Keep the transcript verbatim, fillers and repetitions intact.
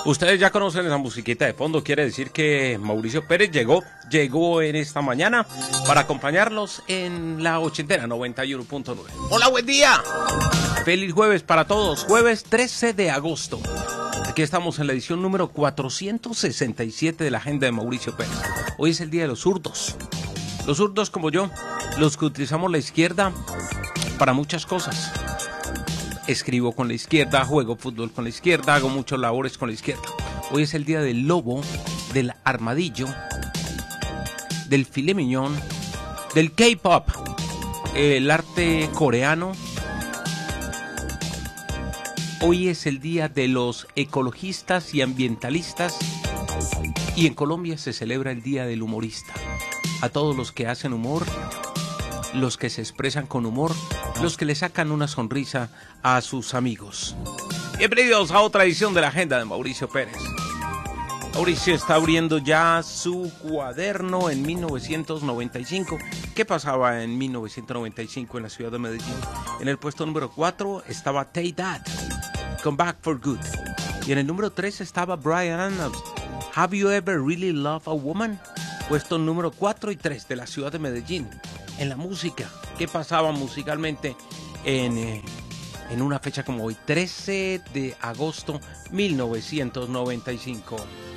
Ustedes ya conocen esa musiquita de fondo, quiere decir que Mauricio Pérez llegó, llegó en esta mañana para acompañarlos en la ochentera noventa y uno punto nueve. Hola, buen día. Feliz jueves para todos, jueves trece de agosto. Aquí estamos en la edición número cuatrocientos sesenta y siete de la agenda de Mauricio Pérez. Hoy es el día de los zurdos. Los zurdos como yo, los que utilizamos la izquierda para muchas cosas. Escribo con la izquierda, juego fútbol con la izquierda, hago muchas labores con la izquierda. Hoy es el día del lobo, del armadillo, del filet mignon, del K-pop, el arte coreano. Hoy es el día de los ecologistas y ambientalistas. Y en Colombia se celebra el día del humorista. A todos los que hacen humor, los que se expresan con humor, los que le sacan una sonrisa a sus amigos. Bienvenidos a otra edición de la agenda de Mauricio Pérez. Mauricio está abriendo ya su cuaderno en mil novecientos noventa y cinco. ¿Qué pasaba en mil novecientos noventa y cinco en la ciudad de Medellín? En el puesto número cuatro estaba Tay Dad, Come Back for Good. Y en el número tres estaba Bryan Adams, Have You Ever Really Loved a Woman? Puesto número cuatro y tres de la ciudad de Medellín. En la música, ¿qué pasaba musicalmente en, eh, en una fecha como hoy, trece de agosto mil novecientos noventa y cinco?